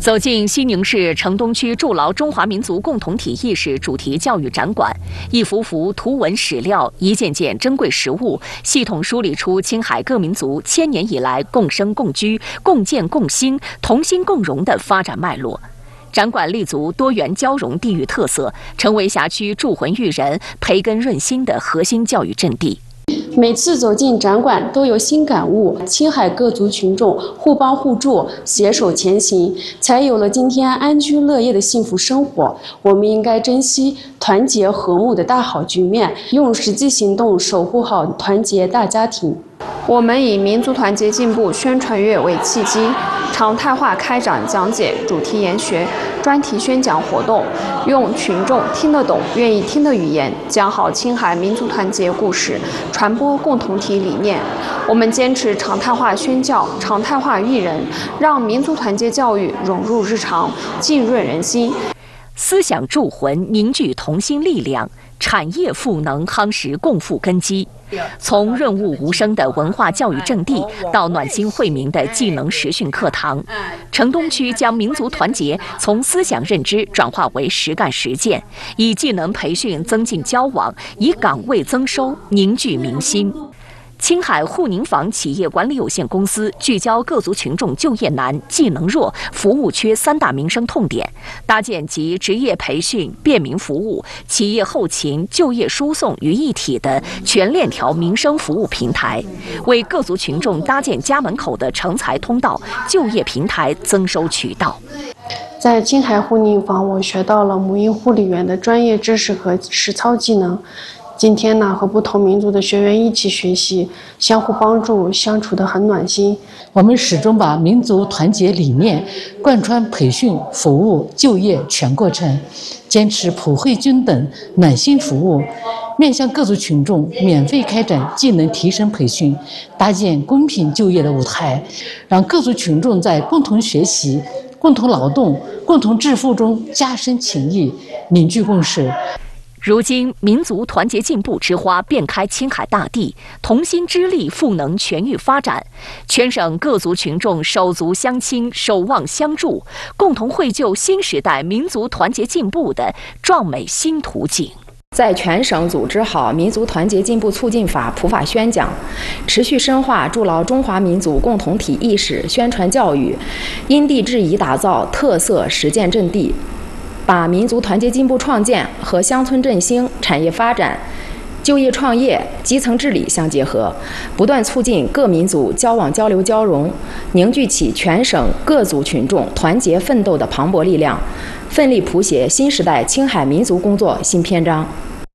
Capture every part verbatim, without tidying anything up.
走进西宁市城东区筑牢中华民族共同体意识主题教育展馆，一幅幅图文史料、一件件珍贵实物，系统梳理出青海各民族千年以来共生共居、共建共兴、同心共荣的发展脉络。展馆立足多元交融地域特色，成为辖区铸魂育人、培根润心的核心教育阵地。 每次走进展馆都有新感悟，青海各族群众互帮互助，携手前行，才有了今天安居乐业的幸福生活。我们应该珍惜团结和睦的大好局面，用实际行动守护好团结大家庭。我们以民族团结进步宣传月为契机，常态化开展讲解、主题研学、专题宣讲活动，用群众听得懂、愿意听的语言讲好青海民族团结故事，传播共同体理念。我们坚持常态化宣教、常态化育人，让民族团结教育融入日常，浸润人心。 思想铸魂，凝聚同心力量；产业赋能，夯实共富根基。从润物无声的文化教育阵地，到暖心惠民的技能实训课堂，城东区将民族团结从思想认知转化为实干实践，以技能培训增进交往，以岗位增收，凝聚民心。青海沪宁坊企业管理有限公司聚焦各族群众就业难、技能弱、服务缺三大民生痛点，搭建集职业培训、便民服务、企业后勤、就业输送于一体的全链条民生服务平台，为各族群众搭建家门口的成才通道、就业平台增收渠道。 在青海沪宁坊，我学到了母婴护理员的专业知识和实操技能。今天呢，和不同民族的学员一起学习，相互帮助，相处得很暖心。 我们始终把民族团结理念贯穿培训、服务、就业全过程，坚持普惠均等、暖心服务，面向各族群众免费开展技能提升培训，搭建公平就业的舞台，让各族群众在共同学习、共同劳动、共同致富中加深情谊，凝聚共识。 如今，民族团结进步之花遍开青海大地，同心之力赋能全域发展。全省各族群众手足相亲、守望相助，共同绘就新时代民族团结进步的壮美新图景。 在全省组织好民族团结进步促进法普法宣讲，持续深化筑牢中华民族共同体意识宣传教育，因地制宜打造特色实践阵地。把民族团结进步创建和乡村振兴、产业发展、就业创业、基层治理相结合，不断促进各民族交往交流交融，凝聚起全省各族群众团结奋斗的磅礴力量，奋力谱写新时代青海民族工作新篇章。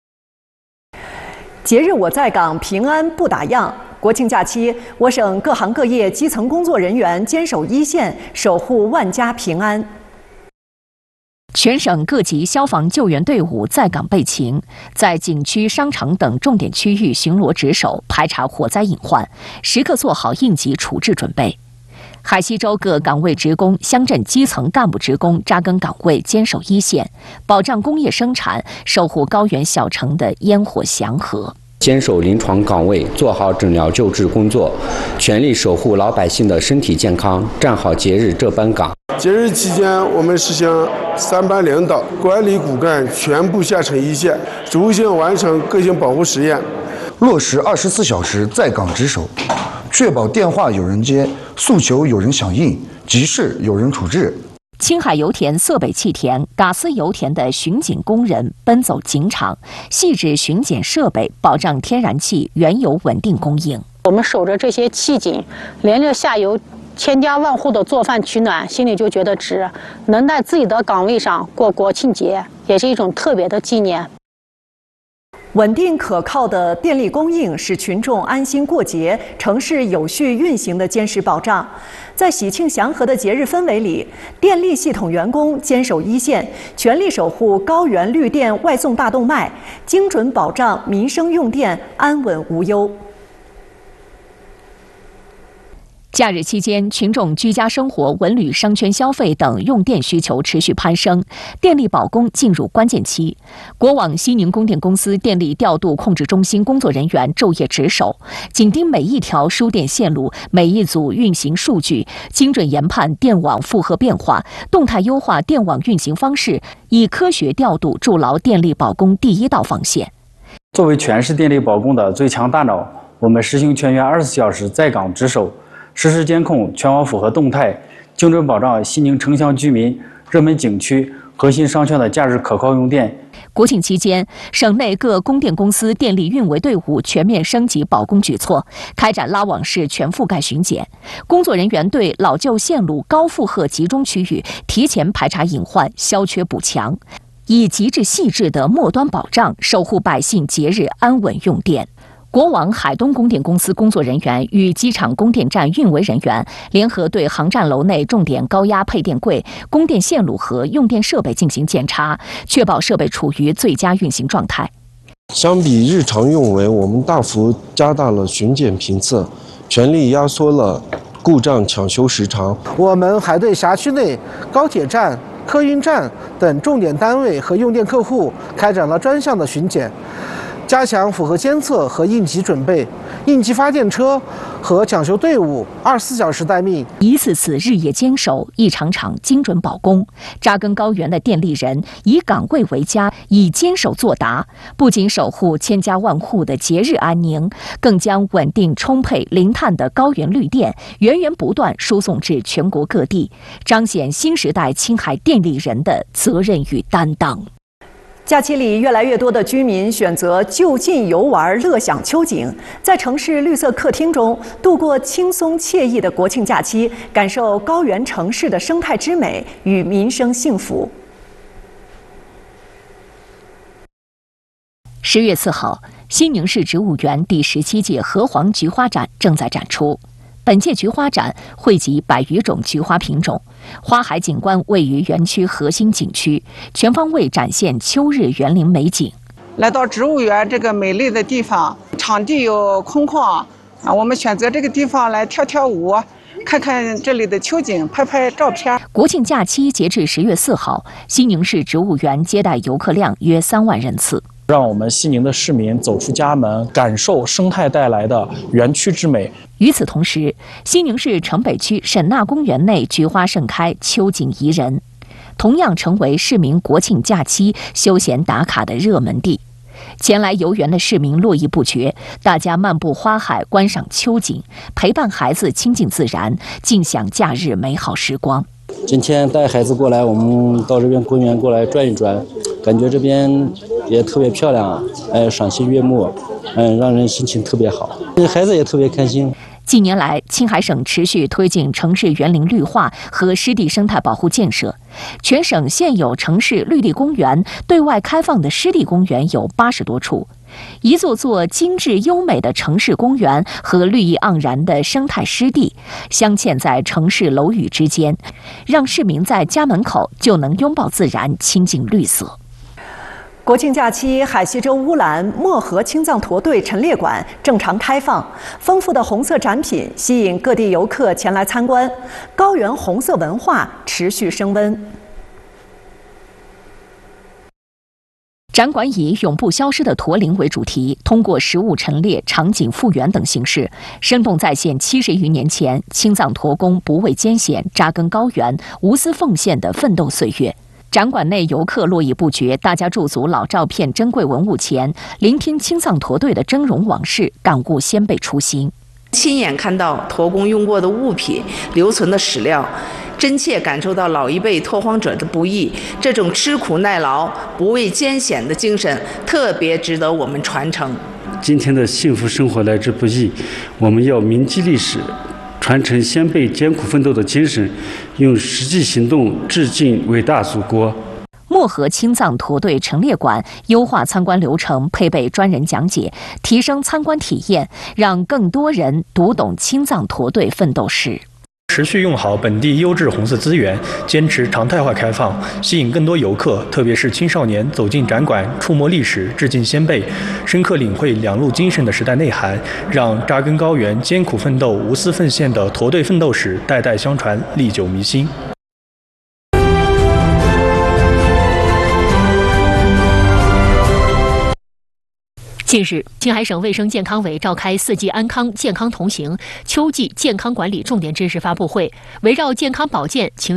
节日我在岗，平安不打烊。国庆假期，我省各行各业基层工作人员坚守一线，守护万家平安。 全省各级消防救援队伍在岗备勤，在景区、商场等重点区域巡逻值守，排查火灾隐患，时刻做好应急处置准备。海西州各岗位职工、乡镇基层干部职工扎根岗位，坚守一线，保障工业生产，守护高原小城的烟火祥和。 坚守临床岗位，做好诊疗救治工作，全力守护老百姓的身体健康，站好节日这班岗。 节日期间，我们实行三班领导，管理骨干全部下沉一线，逐步性完成各项保护实验， 落实二十四小时在岗值守，确保电话有人接，诉求有人响应，急事有人处置。 青海油田、色北气田、嘎斯油田的巡警工人奔走警场，细致巡检设备，保障天然气、原油稳定供应。 我们守着这些气井，连着下游千家万户的做饭取暖，心里就觉得值。能在自己的岗位上过国庆节，也是一种特别的纪念。 稳定可靠的电力供应是群众安心过节、城市有序运行的坚实保障。在喜庆祥和的节日氛围里，电力系统员工坚守一线，全力守护高原绿电外送大动脉，精准保障民生用电安稳无忧。 假日期间，群众居家生活、文旅、商圈消费等用电需求持续攀升，电力保供进入关键期。国网西宁供电公司电力调度控制中心工作人员昼夜值守，紧盯每一条输电线路、每一组运行数据，精准研判电网负荷变化，动态优化电网运行方式，以科学调度筑牢电力保供第一道防线。 作为全市电力保供的最强大脑，我们实行全员二十四小时在岗值守，实时监控全网符合动态，精准保障西宁城乡居民、热门景区、核心商圈的假日可靠用电。 国庆期间，省内各供电公司电力运维队伍全面升级保供举措，开展拉网式全覆盖巡检。工作人员对老旧线路、高负荷集中区域提前排查隐患，消缺补强，以极致细致的末端保障守护百姓节日安稳用电。国网海东供电公司工作人员与机场供电站运维人员联合对航站楼内重点高压配电柜、供电线路和用电设备进行检查，确保设备处于最佳运行状态。 相比日常用维，我们大幅加大了巡检评测，全力压缩了故障抢修时长。 我们还对辖区内高铁站、客运站等重点单位和用电客户开展了专项的巡检，加强符合监测和应急准备，应急发电车和抢修队伍二十四小时待命， 一次次日夜坚守，一场场精准保供。扎根高原的电力人以岗位为家，以坚守作答，不仅守护千家万户的节日安宁，更将稳定充沛零碳的高原绿电源源不断输送至全国各地，彰显新时代青海电力人的责任与担当。 假期里，越来越多的居民选择就近游玩，乐享秋景，在城市绿色客厅中度过轻松惬意的国庆假期，感受高原城市的生态之美与民生幸福。 十月四号，西宁市植物园第十七届河黄菊花展正在展出。本届菊花展汇集百余种菊花品种，花海景观位于园区核心景区，全方位展现秋日园林美景。 来到植物园这个美丽的地方，场地又空旷啊，我们选择这个地方来跳跳舞，看看这里的秋景，拍拍照片。 国庆假期截至十月四号，西宁市植物园接待游客量约三万人次。 让我们西宁的市民走出家门，感受生态带来的园区之美。 与此同时，西宁市城北区沈纳公园内菊花盛开，秋景宜人，同样成为市民国庆假期休闲打卡的热门地。前来游园的市民络绎不绝，大家漫步花海，观赏秋景，陪伴孩子亲近自然，尽享假日美好时光。 今天带孩子过来，我们到这边公园过来转一转，感觉这边也特别漂亮，哎，赏心悦目，嗯，让人心情特别好，孩子也特别开心。 近年来，青海省持续推进城市园林绿化和湿地生态保护建设。全省现有城市绿地公园对外开放的湿地公园有八十多处，一座座精致优美的城市公园和绿意盎然的生态湿地镶嵌在城市楼宇之间，让市民在家门口就能拥抱自然，亲近绿色。 国庆假期，海西州乌兰漠河青藏驼队陈列馆正常开放，丰富的红色展品吸引各地游客前来参观，高原红色文化持续升温。 展馆以永不消失的驼铃为主题，通过实物陈列、场景复原等形式，生动再现七十余年前青藏驼工不畏艰险、扎根高原、无私奉献的奋斗岁月。展馆内游客络绎不绝，大家驻足老照片、珍贵文物前，聆听青藏驼队的峥嵘往事，感悟先辈初心。 亲眼看到驼工用过的物品、留存的史料，真切感受到老一辈拓荒者的不易，这种吃苦耐劳、不畏艰险的精神，特别值得我们传承。 今天的幸福生活来之不易，我们要铭记历史，传承先辈艰苦奋斗的精神，用实际行动致敬伟大祖国。 漠河青藏驼队陈列馆优化参观流程，配备专人讲解，提升参观体验，让更多人读懂青藏驼队奋斗史。 持续用好本地优质红色资源，坚持常态化开放，吸引更多游客，特别是青少年走进展馆，触摸历史，致敬先辈，深刻领会两路精神的时代内涵，让扎根高原、艰苦奋斗、无私奉献的驼队奋斗史代代相传，历久弥新。 近日，青海省卫生健康委召开四季安康、健康同行、秋季健康管理重点知识发布会，围绕健康保健、情